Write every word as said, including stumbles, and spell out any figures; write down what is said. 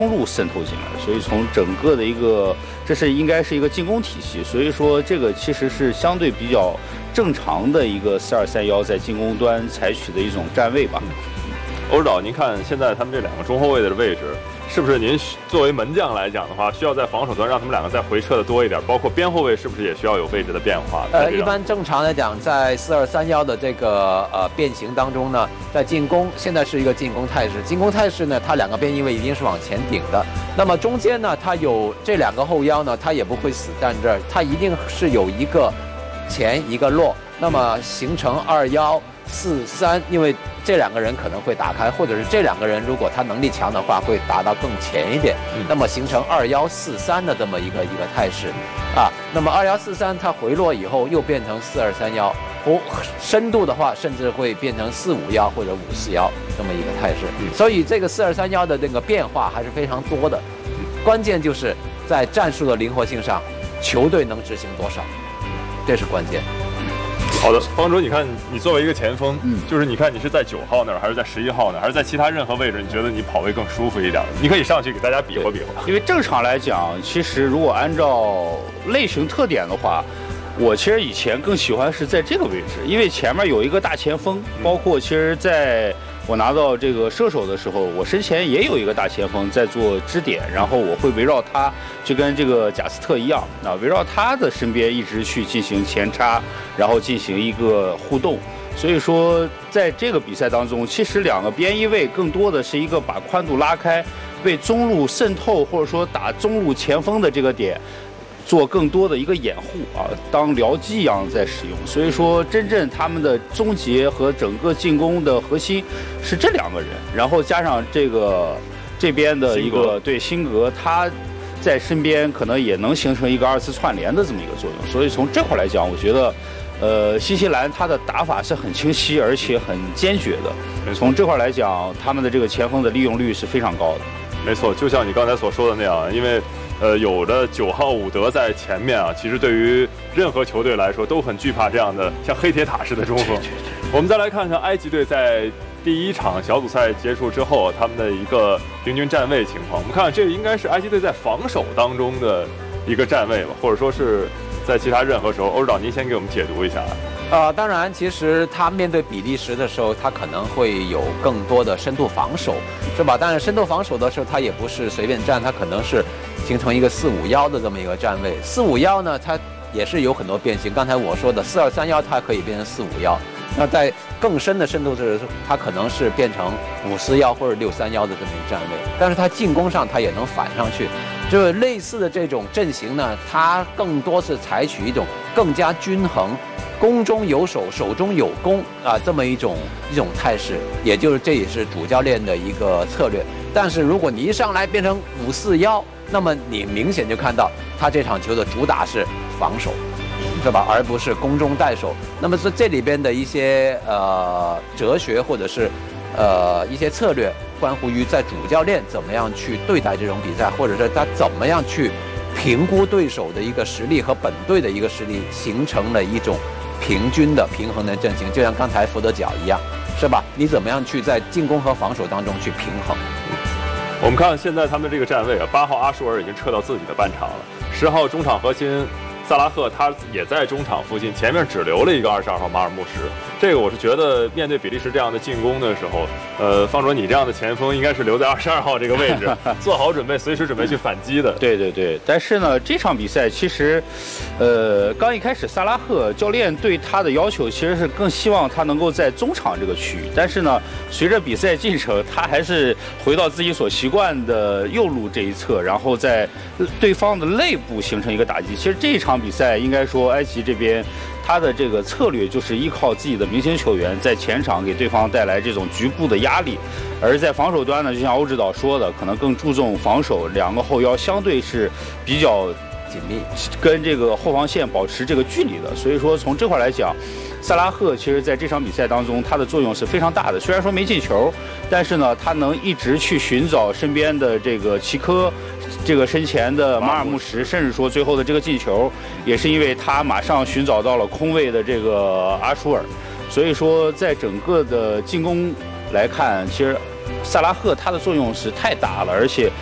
中路渗透进来，所以从整个的一个，这是应该是一个进攻体系，所以说这个其实是相对比较正常的一个四二三一在进攻端采取的一种站位吧。 欧指导，您看现在他们这两个中后卫的位置，是不是您作为门将来讲的话，需要在防守端让他们两个再回撤的多一点？包括边后卫是不是也需要有位置的变化？ 呃，一般正常来讲，在四二三一的这个呃变形当中呢，在进攻现在是一个进攻态势，进攻态势呢，它两个边翼位一定是往前顶的。那么中间呢，它有这两个后腰呢，它也不会死站这儿，它一定是有一个前一个落，那么形成二幺四三，因为这两个人可能会打开，或者是这两个人如果他能力强的话，会打到更前一点，嗯、那么形成二幺四三的这么一个一个态势，啊，那么二幺四三它回落以后又变成四二三幺，不深度的话，甚至会变成四五幺或者五四幺这么一个态势，嗯、所以这个四二三幺的那个变化还是非常多的，关键就是在战术的灵活性上，球队能执行多少，这是关键。 好的，方卓，你看你作为一个前锋，嗯，就是你看你是在九号那儿，还是在十一号那儿，还是在其他任何位置，你觉得你跑位更舒服一点？你可以上去给大家比划比划。 因为正常来讲，其实如果按照类型特点的话，我其实以前更喜欢是在这个位置，因为前面有一个大前锋，包括其实在我拿到这个射手的时候，我身前也有一个大前锋在做支点，然后我会围绕他，就跟这个贾斯特一样，啊，围绕他的身边一直去进行前插，然后进行一个互动。所以说，在这个比赛当中，其实两个边翼位更多的是一个把宽度拉开，为中路渗透或者说打中路前锋的这个点做更多的一个掩护啊，当僚机一样在使用。所以说，真正他们的终结和整个进攻的核心是这两个人，然后加上这个这边的一个对辛格，他在身边可能也能形成一个二次串联的这么一个作用。所以从这块来讲，我觉得，呃，新西兰他的打法是很清晰而且很坚决的。从这块来讲，他们的这个前锋的利用率是非常高的。 没错，就像你刚才所说的那样，因为。呃，有着九号伍德在前面啊，其实对于任何球队来说都很惧怕这样的像黑铁塔式的中锋。我们再来看看埃及队在第一场小组赛结束之后，他们的一个平均站位情况。我们看这应该是埃及队在防守当中的一个站位吧，或者说是在其他任何时候。欧指导，您先给我们解读一下。 呃，当然，其实他面对比利时的时候，他可能会有更多的深度防守，是吧？但是深度防守的时候，他也不是随便站，他可能是形成一个四五幺的这么一个站位。四五幺呢，它也是有很多变形。刚才我说的四二三幺，它可以变成四五幺。那在更深的深度是，它可能是变成五四幺或者六三幺的这么一个站位。但是它进攻上，它也能反上去。就是类似的这种阵型呢，它更多是采取一种更加均衡。攻中有守，守中有攻啊，这么一种一种态势，也就是这也是主教练的一个策略。但是如果你一上来变成五四幺，那么你明显就看到他这场球的主打是防守，是吧？而不是攻中带守。那么是这里边的一些呃哲学或者是呃一些策略，关乎于在主教练怎么样去对待这种比赛，或者是他怎么样去评估对手的一个实力和本队的一个实力，形成了一种平均的平衡的阵型，就像刚才福德角一样，是吧？你怎么样去在进攻和防守当中去平衡？ 我们看现在他们这个站位啊，八号阿舒尔已经撤到自己的半场了，十号中场核心萨拉赫他也在中场附近，前面只留了一个二十二号马尔穆什。这个我是觉得面对比利时这样的进攻的时候，呃，方卓你这样的前锋应该是留在二十二号这个位置，做好准备，随时准备去反击的。 对对对，但是呢，这场比赛其实，呃，刚一开始萨拉赫教练对他的要求其实是更希望他能够在中场这个区域，但是呢，随着比赛进程，他还是回到自己所习惯的右路这一侧，然后在对方的内部形成一个打击。其实这一场比赛应该说埃及这边他的这个策略就是依靠自己的明星球员在前场给对方带来这种局部的压力，而在防守端呢，就像欧指导说的，可能更注重防守，两个后腰相对是比较紧密，跟这个后防线保持这个距离的。所以说从这块来讲，萨拉赫其实在这场比赛当中他的作用是非常大的。虽然说没进球，但是呢，他能一直去寻找身边的这个齐科。这个身前的马尔穆什，甚至说最后的这个进球，也是因为他马上寻找到了空位的这个阿舒尔。所以说，在整个的进攻来看，其实萨拉赫他的作用是太大了，而且